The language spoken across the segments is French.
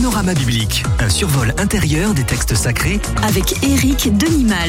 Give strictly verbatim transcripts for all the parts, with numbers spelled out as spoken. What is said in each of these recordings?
Panorama biblique, un survol intérieur des textes sacrés avec Éric Denimal.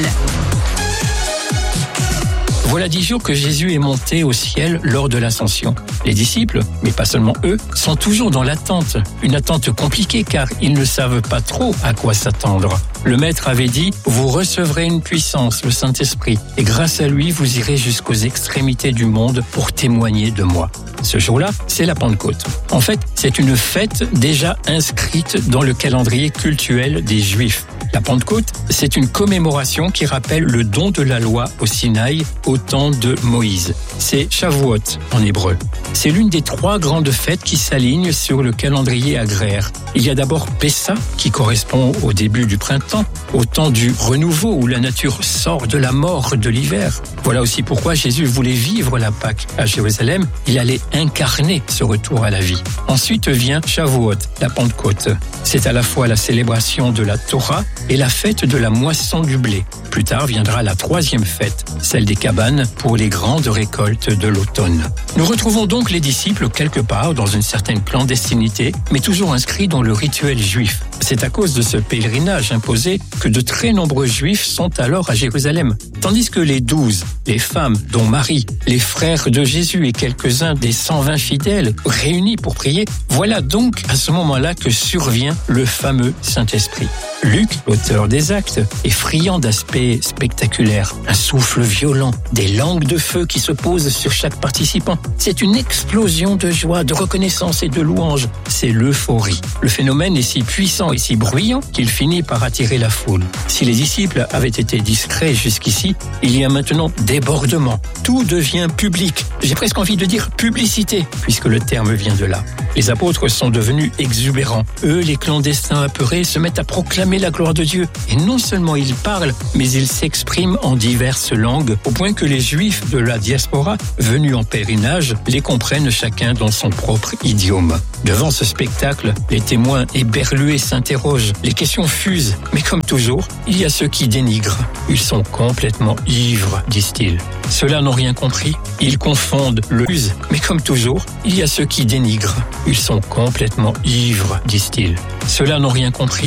Voilà dix jours que Jésus est monté au ciel lors de l'ascension. Les disciples, mais pas seulement eux, sont toujours dans l'attente. Une attente compliquée car ils ne savent pas trop à quoi s'attendre. Le Maître avait dit « Vous recevrez une puissance, le Saint-Esprit, et grâce à lui, vous irez jusqu'aux extrémités du monde pour témoigner de moi. » Ce jour-là, c'est la Pentecôte. En fait, c'est une fête déjà inscrite dans le calendrier cultuel des Juifs. La Pentecôte, c'est une commémoration qui rappelle le don de la loi au Sinaï au temps de Moïse. C'est Shavuot en hébreu. C'est l'une des trois grandes fêtes qui s'alignent sur le calendrier agraire. Il y a d'abord Pessa, qui correspond au début du printemps, au temps du renouveau où la nature sort de la mort de l'hiver. Voilà aussi pourquoi Jésus voulait vivre la Pâque à Jérusalem. Il allait incarner ce retour à la vie. Ensuite vient Shavuot, la Pentecôte. C'est à la fois la célébration de la Torah et la fête de la moisson du blé. Plus tard viendra la troisième fête, celle des cabanes pour les grandes récoltes de l'automne. Nous retrouvons donc les disciples quelque part dans une certaine clandestinité, mais toujours inscrits dans le rituel juif. C'est à cause de ce pèlerinage imposé que de très nombreux juifs sont alors à Jérusalem. Tandis que les douze, les femmes, dont Marie, les frères de Jésus et quelques-uns des cent vingt fidèles réunis pour prier, voilà donc à ce moment-là que survient le fameux Saint-Esprit. Luc, l'auteur des Actes, est friand d'aspects spectaculaires. Un souffle violent, des langues de feu qui se posent sur chaque participant. C'est une explosion de joie, de reconnaissance et de louange. C'est l'euphorie. Le phénomène est si puissant et si bruyant qu'il finit par attirer la foule. Si les disciples avaient été discrets jusqu'ici, il y a maintenant débordement. Tout devient public. J'ai presque envie de dire publicité, puisque le terme vient de là. Les apôtres sont devenus exubérants. Eux, les clandestins apeurés, se mettent à proclamer la gloire de Dieu. Et non seulement ils parlent, mais ils s'expriment en diverses langues, au point que les Juifs de la diaspora, venus en pèlerinage, les comprennent chacun dans son propre idiome. Devant ce spectacle, les témoins éberlués s'interrogent. Les questions fusent. Mais comme toujours, il y a ceux qui dénigrent. Ils sont complètement ivres, disent-ils. Ceux-là n'ont rien compris. Ils confondent le fuse. Mais comme toujours, il y a ceux qui dénigrent. Ils sont complètement ivres, disent-ils. Ceux-là n'ont rien compris.